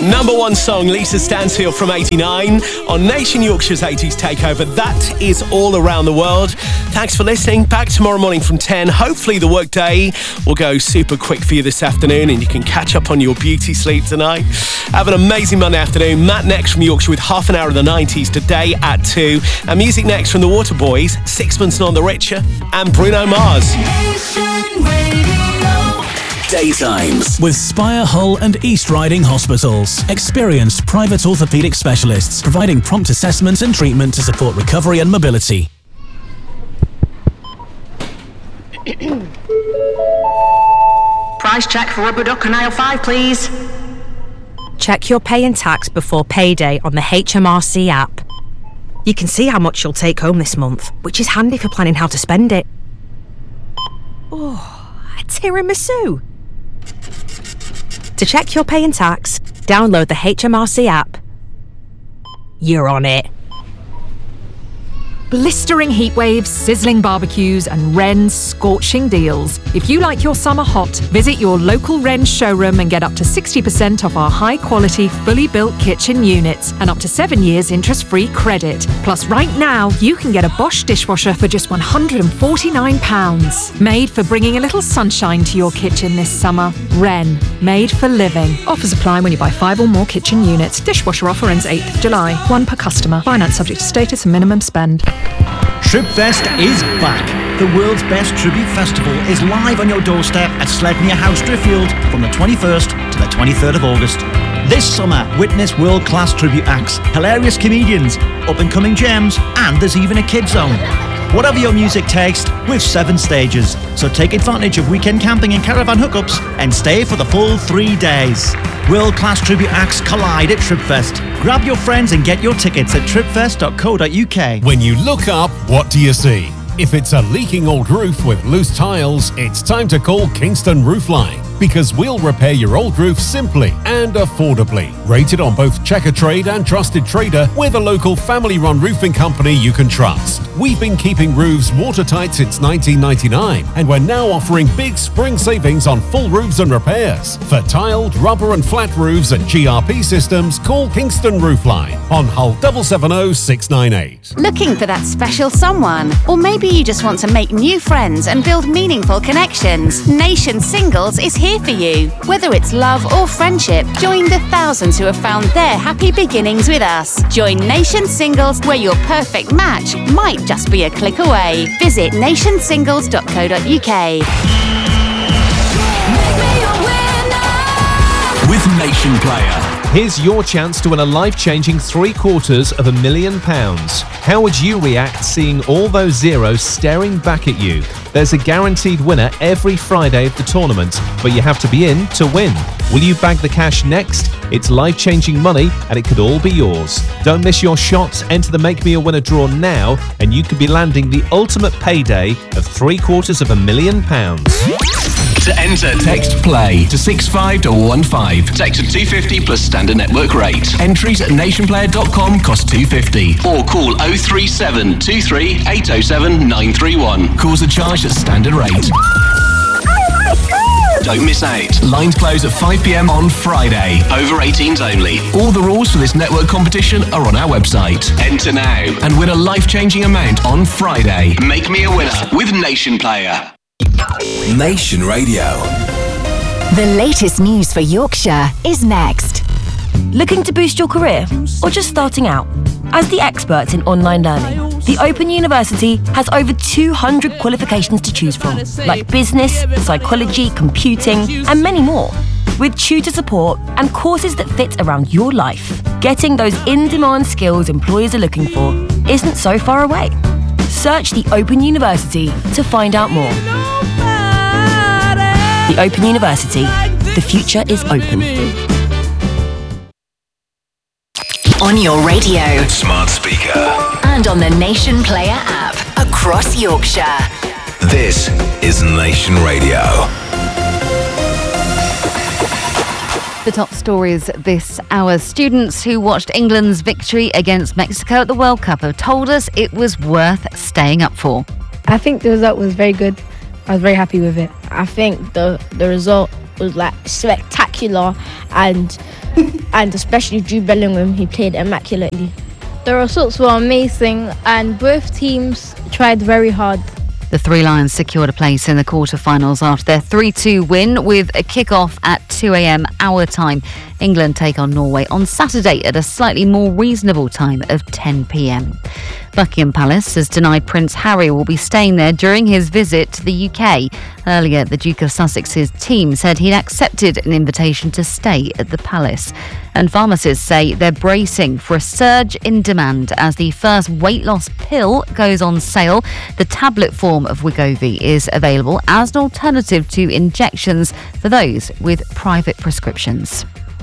Number one song, Lisa Stansfield from 89 on Nation Yorkshire's 80s Takeover. That is all around the world. Thanks for listening. Back tomorrow morning from 10. Hopefully the workday will go super quick for you this afternoon and you can catch up on your beauty sleep tonight. Have an amazing Monday afternoon. Matt next from Yorkshire with half an hour of the 90s today at 2. And music next from the Waterboys, Sixpence None the Richer, and Bruno Mars. Daytimes with Spire, Hull and East Riding Hospitals. Experienced private orthopaedic specialists providing prompt assessment and treatment to support recovery and mobility. Price check for rubber duck on aisle 5, please. Check your pay and tax before payday on the HMRC app. You can see how much you'll take home this month, which is handy for planning how to spend it. Oh, a tiramisu. To check your pay and tax, download the HMRC app. You're on it. Blistering heat waves, sizzling barbecues and Wren's scorching deals. If you like your summer hot, visit your local Wren's showroom and get up to 60% off our high-quality, fully built kitchen units and up to 7 years interest-free credit. Plus, right now, you can get a Bosch dishwasher for just £149. Made for bringing a little sunshine to your kitchen this summer. Wren, made for living. Offers apply when you buy 5 or more kitchen units. Dishwasher offer ends 8th of July. 1 per customer. Finance subject to status and minimum spend. Tripfest is back. The world's best tribute festival is live on your doorstep at Sledmere House, Driffield from the 21st to the 23rd of August. This summer, witness world-class tribute acts, hilarious comedians, up-and-coming gems, and there's even a kids zone. Whatever your music taste, with 7 stages. So take advantage of weekend camping and caravan hookups and stay for the full 3 days. World-class tribute acts collide at Tripfest. Grab your friends and get your tickets at tripfest.co.uk. When you look up, what do you see? If it's a leaking old roof with loose tiles, it's time to call Kingston Roofline, because we'll repair your old roof simply and affordably. Rated on both Checker Trade and Trusted Trader, with a local family-run roofing company you can trust. We've been keeping roofs watertight since 1999, and we're now offering big spring savings on full roofs and repairs. For tiled, rubber and flat roofs and GRP systems, call Kingston Roofline on Hull 770 698. Looking for that special someone? Or maybe you just want to make new friends and build meaningful connections? Nation Singles is here for you. Whether it's love or friendship, join the thousands who have found their happy beginnings with us. Join Nation Singles, where your perfect match might just be a click away. Visit nationsingles.co.uk. With Nation Player. Here's your chance to win a life-changing £750,000. How would you react seeing all those zeros staring back at you? There's a guaranteed winner every Friday of the tournament, but you have to be in to win. Will you bag the cash next? It's life-changing money and it could all be yours. Don't miss your shot. Enter the Make Me a Winner draw now and you could be landing the ultimate payday of £750,000. To enter, text PLAY to 65215. Text to 250 plus standard network rate. Entries at nationplayer.com cost £250. Or call 037 23 807 931. Calls are charged at standard rate. Don't miss out. Lines close at 5 p.m. on Friday. Over 18s only. All the rules for this network competition are on our website. Enter now and win a life-changing amount on Friday. Make me a winner with Nation Player. Nation Radio. The latest news for Yorkshire is next. Looking to boost your career or just starting out? As the experts in online learning, the Open University has over 200 qualifications to choose from, like business, psychology, computing, and many more. With tutor support and courses that fit around your life, getting those in-demand skills employers are looking for isn't so far away. Search the Open University to find out more. The Open University. The future is open. On your radio, Smart speaker, and on the Nation Player app across Yorkshire. this is Nation Radio. The top stories this hour. Students who watched England's victory against Mexico at the World Cup have told us it was worth staying up for. I think the result was very good. I was very happy with it. I think the result was like spectacular, and especially Jude Bellingham, he played immaculately. The results were amazing and both teams tried very hard. The Three Lions secured a place in the quarter-finals after their 3-2 win with a kick-off at 2 a.m. our time. England take on Norway on Saturday at a slightly more reasonable time of 10 p.m. Buckingham Palace has denied Prince Harry will be staying there during his visit to the UK. Earlier, the Duke of Sussex's team said he'd accepted an invitation to stay at the palace. And pharmacists say they're bracing for a surge in demand as the first weight loss pill goes on sale. The tablet form of Wegovy is available as an alternative to injections for those with private prescriptions.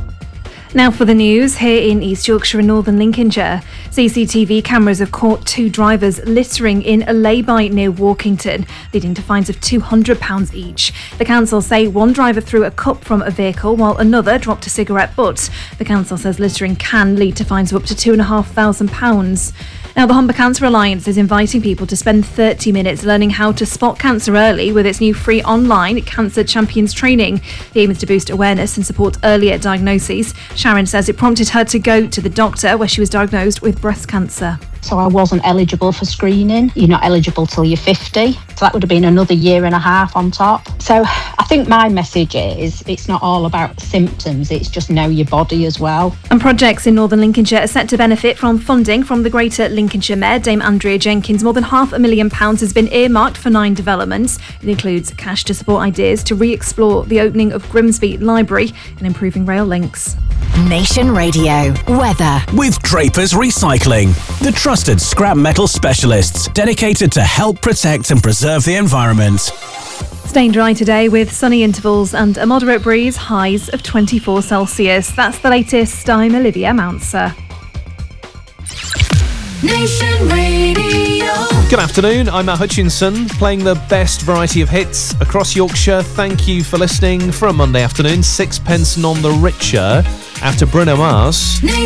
Now for the news, here in East Yorkshire and Northern Lincolnshire. CCTV cameras have caught 2 drivers littering in a lay-by near Walkington, leading to fines of £200 each. The council say one driver threw a cup from a vehicle while another dropped a cigarette butt. The council says littering can lead to fines of up to £2,500. Now, the Humber Cancer Alliance is inviting people to spend 30 minutes learning how to spot cancer early with its new free online Cancer Champions training. The aim is to boost awareness and support earlier diagnoses. Sharon says it prompted her to go to the doctor where she was diagnosed with breast cancer. So I wasn't eligible for screening. You're not eligible till you're 50. So that would have been another year and a half on top. So I think my message is it's not all about symptoms, it's just know your body as well. And projects in Northern Lincolnshire are set to benefit from funding from the Greater Lincolnshire Mayor, Dame Andrea Jenkins. More than £500,000 has been earmarked for 9 developments. It includes cash to support ideas to re-explore the opening of Grimsby Library and improving rail links. Nation Radio weather with Drapers Recycling, the trusted scrap metal specialists dedicated to help protect and preserve the environment. Staying dry today with sunny intervals and a moderate breeze, highs of 24 Celsius. That's the latest. I'm Olivia Mounser. Nation Radio. Good afternoon, I'm Matt Hutchinson, playing the best variety of hits across Yorkshire. Thank you for listening for a Monday afternoon. Sixpence None the Richer after Bruno Mars.